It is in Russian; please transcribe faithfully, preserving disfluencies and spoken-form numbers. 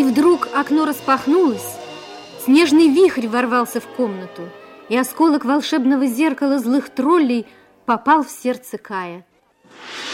вдруг окно распахнулось, снежный вихрь ворвался в комнату, и осколок волшебного зеркала злых троллей попал в сердце Кая.